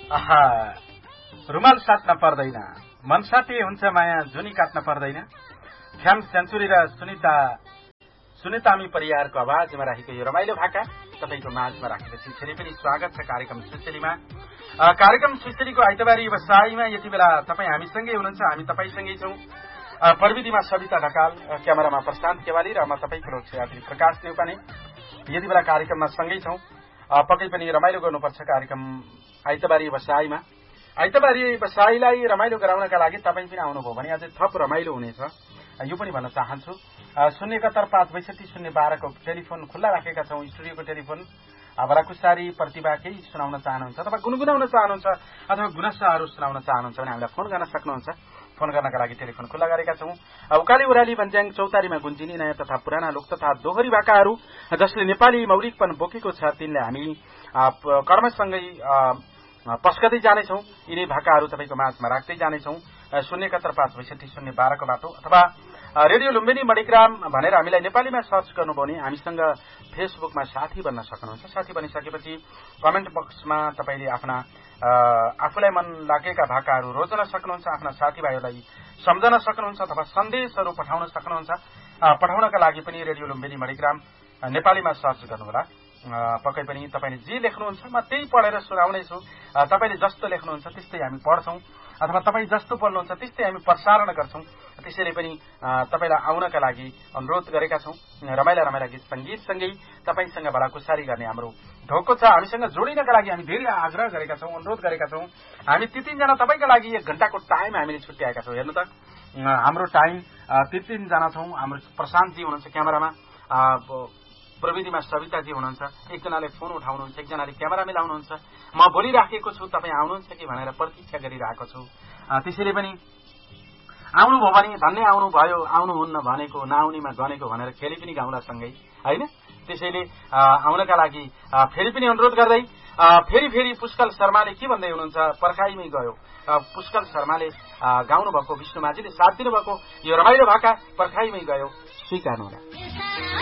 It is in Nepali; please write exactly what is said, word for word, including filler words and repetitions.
आहा रुमाल साट्न पर्दैन, मन साटे हुन्छ माया जुनी काट्न पर्दैन। ख्याम सेन्चुरी र सुनिता सुनितामी परियारको आवाजमा राखेको यो रमाइलो भाका तपाईको माझमा राखेपछि फेरि पनि स्वागत छ कार्यक्रम सुसेलीमा। कार्यक्रम सुसेलीको आइतबारी व्यवसायमा यति बेला तपाईँ हामीसँगै हुनुहुन्छ, हामी तपाईँसँगै छौँ। प्रविधिमा सविता ढकाल, क्यामेरामा प्रशान्त केवाली र म तपाईँको लोक यात्री प्रकाश नेउपाने यति बेला कार्यक्रममा सँगै छौँ। पक्कै पनि रमाइलो गर्नुपर्छ कार्यक्रम आइतबारी व्यवसायमा। आइतबारी व्यवसायलाई रमाइलो गराउनका लागि तपाईँ पनि आउनुभयो भने अझै थप रमाइलो हुनेछ, यो पनि भन्न चाहन्छु। शून्य एकहत्तर पाँच बैसठी शून्य बाह्रको टेलिफोन खुल्ला राखेका छौँ, स्टुडियोको टेलिफोन। भलाकुसारी प्रतिभा केही सुनाउन चाहनुहुन्छ अथवा गुनगुनाउन चाहनुहुन्छ अथवा गुनासाहरू सुनाउन चाहनुहुन्छ भने हामीलाई फोन गर्न सक्नुहुन्छ। फोन गर्नका लागि टेलिफोन खुल्ला गरेका छौँ। उकाली उराली भन्ज्याङ चौतारीमा गुन्जिने नयाँ तथा पुराना लोक तथा दोहोरी भाकाहरू जसले नेपाली मौलिकपन बोकेको छ तिनले हामी कर्मसँगै पस्कदै जानेछौँ। यिनै भाकाहरू तपाईँको माझमा राख्दै जानेछौँ। शून्य एकहत्तर पाँच बैसठी शून्य बाह्रको बाटो अथवा रेडियो लुम्बिनी मणिग्राम भनेर हामीलाई नेपालीमा सर्च गर्नुभयो भने हामीसँग फेसबुकमा साथी बन्न सक्नुहुन्छ। साथी बनिसकेपछि कमेन्ट बक्समा तपाईँले आफ्ना आफूलाई मन लागेका भाकाहरू रोज्न सक्नुहुन्छ, आफ्ना साथीभाइहरूलाई सम्झन सक्नुहुन्छ अथवा सन्देशहरू पठाउन सक्नुहुन्छ। पठाउनका लागि पनि रेडियो लुम्बिनी मणिग्राम नेपालीमा सर्च गर्नुहोला। पक्कै पनि तपाईँले जे लेख्नुहुन्छ म त्यही पढेर सुनाउनेछु। तपाईँले जस्तो लेख्नुहुन्छ त्यस्तै हामी पढ्छौँ अथवा तपाईँ जस्तो बोल्नुहुन्छ त्यस्तै हामी प्रसारण गर्छौँ। त्यसैले पनि तपाईँलाई आउनका लागि अनुरोध गरेका छौँ। रमाइला रमाइला गीत सङ्गीतसँगै तपाईँसँग भलाकुसारी गर्ने हाम्रो ढोको छ। हामीसँग जोडिनका लागि हामी धेरै आग्रह गरेका छौँ, अनुरोध गरेका छौँ। हामी ती तीनजना तपाईँका लागि एक घण्टाको टाइम हामीले छुट्याएका छौँ। हेर्नु त हाम्रो टाइम ती तीनजना छौँ। हाम्रो प्रशान्तजी हुनुहुन्छ क्यामेरामा, प्रविधिमा सविताजी हुनुहुन्छ, एकजनाले फोन उठाउनुहुन्छ, एकजनाले क्यामेरा मिलाउनुहुन्छ। म बोलिराखेको छु, तपाईँ आउनुहुन्छ कि भनेर प्रतीक्षा गरिरहेको छु। त्यसैले पनि आउनुभयो भने धन्य आउनुभयो, आउनुहुन्न भनेको नआउनेमा गनेको भनेर खेली पनि गाउँला सँगै, होइन? त्यसैले आउनका लागि फेरि पनि अनुरोध गर्दै फेरि फेरि पुष्कल शर्माले के भन्दै हुनुहुन्छ, पर्खाइमै गयो। पुष्कल शर्माले गाउनु भएको, विष्णु माझीले साथ दिनुभएको यो रमाइलो भाका पर्खाइमै गयो स्वीकार्नु होला।